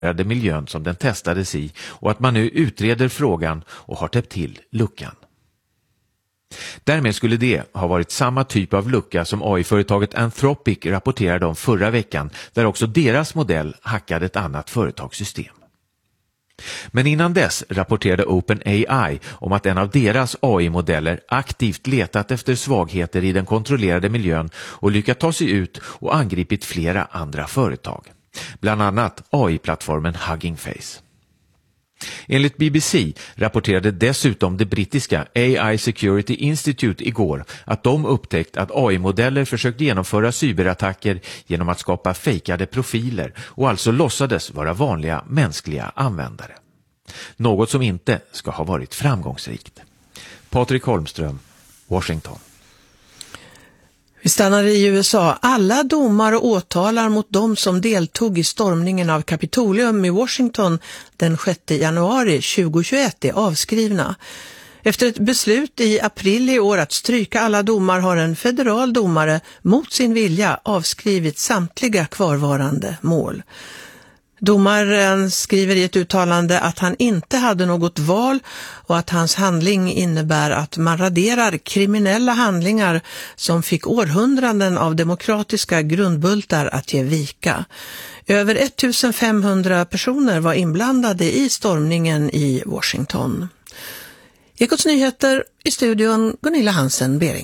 miljön som den testades i och att man nu utreder frågan och har täppt till luckan. Därmed skulle det ha varit samma typ av lucka som AI-företaget Anthropic rapporterade om förra veckan, där också deras modell hackade ett annat företagssystem. Men innan dess rapporterade OpenAI om att en av deras AI-modeller aktivt letat efter svagheter i den kontrollerade miljön och lyckats ta sig ut och angripit flera andra företag. Bland annat AI-plattformen Hugging Face. Enligt BBC rapporterade dessutom det brittiska AI Security Institute igår att de upptäckt att AI-modeller försökt genomföra cyberattacker genom att skapa fejkade profiler och alltså låtsades vara vanliga mänskliga användare. Något som inte ska ha varit framgångsrikt. Patrik Holmström, Washington. Vi stannar i USA. Alla domar och åtalar mot de som deltog i stormningen av Kapitolium i Washington den 6 januari 2021 är avskrivna. Efter ett beslut i april i år att stryka alla domar har en federal domare mot sin vilja avskrivit samtliga kvarvarande mål. Domaren skriver i ett uttalande att han inte hade något val och att hans handling innebär att man raderar kriminella handlingar som fick århundraden av demokratiska grundbultar att ge vika. Över 1500 personer var inblandade i stormningen i Washington. Ekots nyheter i studion Gunilla Hansen-Bering.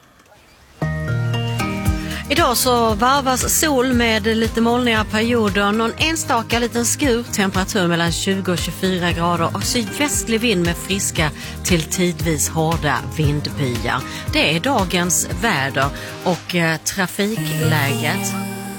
Idag så varvas sol med lite molniga perioder, någon enstaka liten skur, temperatur mellan 20 och 24 grader och sydvästlig vind med friska till tidvis hårda vindbyar. Det är dagens väder och trafikläget.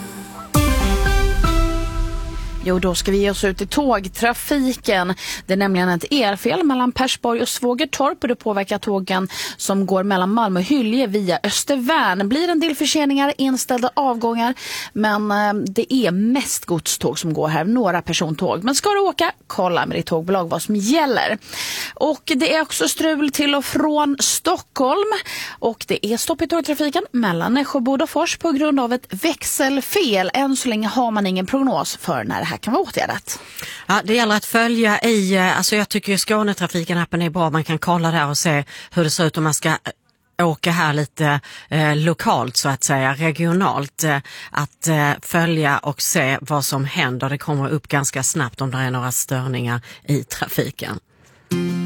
Jo, då ska vi ge oss ut i tågtrafiken. Det är nämligen ett elfel mellan Persborg och Svågertorp och det påverkar tågen som går mellan Malmö och Hylje via Östervärn. Blir en del förseningar, inställda avgångar, men det är mest godståg som går här, några persontåg. Men ska du åka, kolla med ditt tågbolag vad som gäller. Och det är också strul till och från Stockholm och det är stopp i tågtrafiken mellan Nässjö och Bodafors på grund av ett växelfel. Än så länge har man ingen prognos för när det här kan vara åtgärdat. Ja, det gäller att följa alltså jag tycker ju Skånetrafiken-appen är bra. Man kan kolla där och se hur det ser ut om man ska åka här lite lokalt så att säga, regionalt. Att följa och se vad som händer. Det kommer upp ganska snabbt om det är några störningar i trafiken.